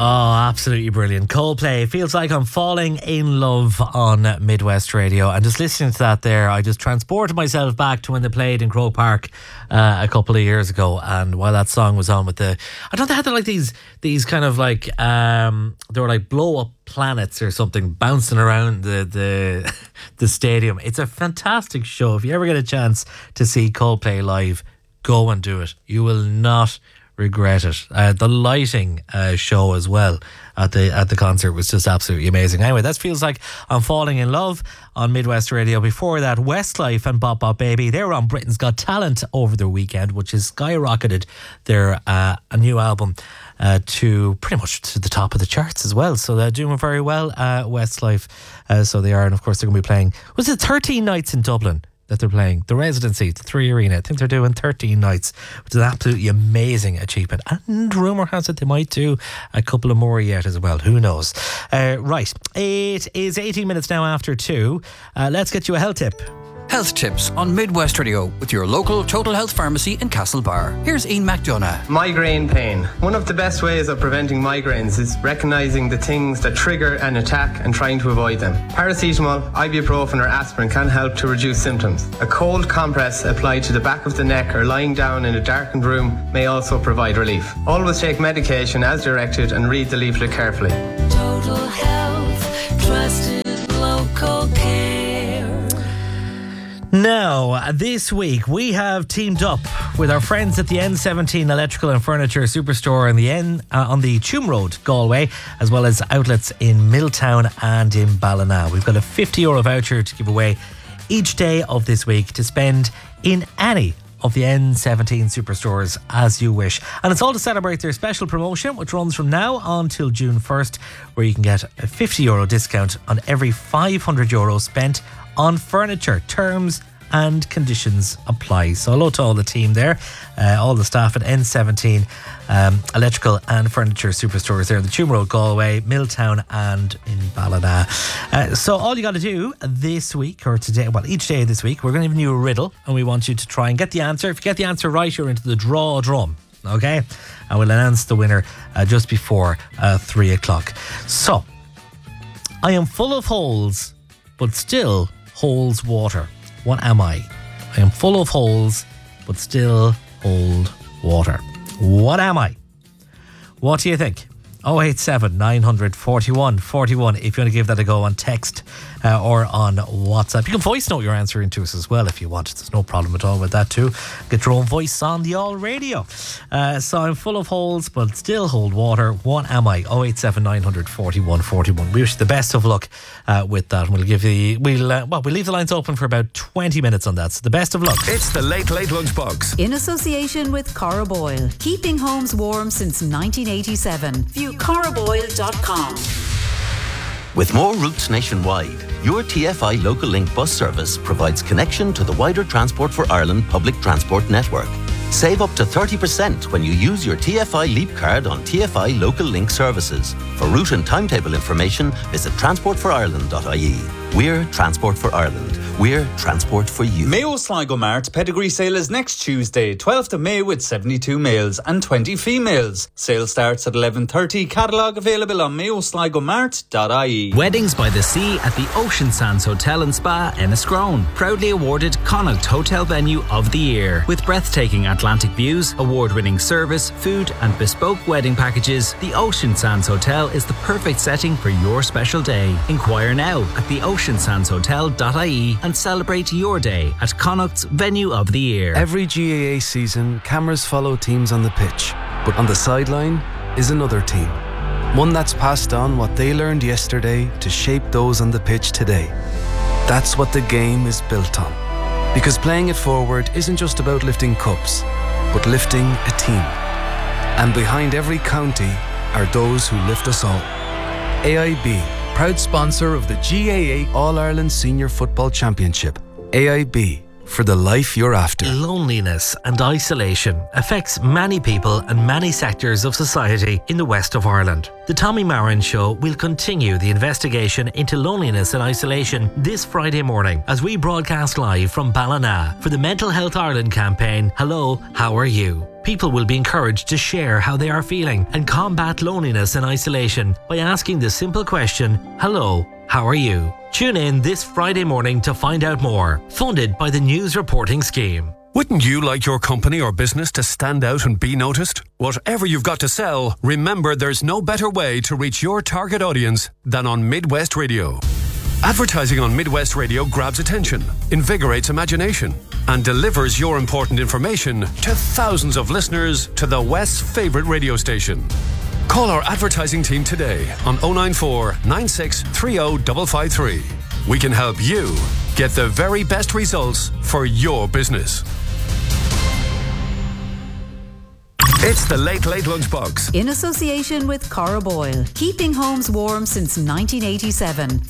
Oh, absolutely brilliant. Coldplay, Feels Like I'm Falling in Love on Midwest Radio. And just listening to that there, I just transported myself back to when they played in Croke Park a couple of years ago. And while that song was on with I don't know, they had like these kind of like, they were like blow up planets or something bouncing around the stadium. It's a fantastic show. If you ever get a chance to see Coldplay live, go and do it. You will not regret it. The lighting show as well at the concert was just absolutely amazing. Anyway, that Feels Like I'm Falling in Love on Midwest Radio. Before that, Westlife and Bop Bop Baby, they were on Britain's Got Talent over the weekend, which has skyrocketed their a new album to pretty much to the top of the charts as well. So they're doing very well, Westlife. So they are, and of course they're going to be playing, was it 13 nights in Dublin that they're playing? The Residency, the 3 Arena. I think they're doing 13 nights, which is an absolutely amazing achievement. And rumour has it they might do a couple of more yet as well. Who knows? Right, it is 18 minutes now after 2. Let's get you a health tip. Health tips on Midwest Radio with your local Total Health Pharmacy in Castlebar. Here's Ian McDonough. Migraine pain. One of the best ways of preventing migraines is recognising the things that trigger an attack and trying to avoid them. Paracetamol, ibuprofen or aspirin can help to reduce symptoms. A cold compress applied to the back of the neck or lying down in a darkened room may also provide relief. Always take medication as directed and read the leaflet carefully. Total Health, trusted local care. Now, this week we have teamed up with our friends at the N17 Electrical and Furniture Superstore on the Tuam Road, Galway, as well as outlets in Milltown and in Ballina. We've got a €50 voucher to give away each day of this week to spend in any of the N17 superstores as you wish. And it's all to celebrate their special promotion, which runs from now until June 1st, where you can get a €50 discount on every €500 spent on furniture. Terms and conditions apply. So hello to all the team there, all the staff at N17 Electrical and Furniture Superstores there in the Tuam Road, Galway, Milltown and in Ballina. So all you got to do this week, or today, well, each day this week, we're going to give you a riddle and we want you to try and get the answer. If you get the answer right, you're into the draw drum. Okay? And we'll announce the winner just before 3 o'clock. So, I am full of holes, but still holds water. What am I? I am full of holes, but still hold water. What am I? What do you think? 087 900 41 41 if you want to give that a go on text or on WhatsApp. You can voice note your answer into us as well if you want. There's no problem at all with that too. Get your own voice on the All Radio. So I'm full of holes but still hold water. What am I? 087 900 41 41. We wish you the best of luck with that. We'll leave the lines open for about 20 minutes on that. So the best of luck. It's the Late Lunchbox. In association with Coroboil, keeping homes warm since 1987. View coroboil.com. With more routes nationwide, your TFI Local Link bus service provides connection to the wider Transport for Ireland public transport network. Save up to 30% when you use your TFI Leap card on TFI Local Link services. For route and timetable information, visit transportforireland.ie. We're Transport for Ireland. We're transport for you. Mayo Sligo Mart Pedigree Sale is next Tuesday, 12th of May, with 72 males and 20 females. Sale starts at 11:30. Catalogue available on mayosligomart.ie. Weddings by the Sea at the Ocean Sands Hotel and Spa, Enniscrone. Proudly awarded Connacht Hotel Venue of the Year. With breathtaking Atlantic views, award-winning service, food and bespoke wedding packages, the Ocean Sands Hotel is the perfect setting for your special day. Inquire now at theoceansandshotel.ie and celebrate your day at Connacht's Venue of the Year. Every GAA season, cameras follow teams on the pitch, but on the sideline is another team. One that's passed on what they learned yesterday to shape those on the pitch today. That's what the game is built on. Because playing it forward isn't just about lifting cups, but lifting a team. And behind every county are those who lift us all. AIB, proud sponsor of the GAA All-Ireland Senior Football Championship. AIB, for the life you're after. Loneliness and isolation affects many people and many sectors of society in the west of Ireland. The Tommy Marin Show will continue the investigation into loneliness and isolation this Friday morning as we broadcast live from Ballina for the Mental Health Ireland campaign, Hello, How Are You? people will be encouraged to share how they are feeling and combat loneliness and isolation by asking the simple question, hello, how are you? Tune in this Friday morning to find out more. Funded by the News Reporting Scheme. Wouldn't you like your company or business to stand out and be noticed? Whatever you've got to sell, remember there's no better way to reach your target audience than on Midwest Radio. Advertising on Midwest Radio grabs attention, invigorates imagination, and delivers your important information to thousands of listeners to the West's favourite radio station. Call our advertising team today on 094 96 30 553. We can help you get the very best results for your business. It's the Late Late Lunchbox. In association with Cora Boyle. Keeping homes warm since 1987.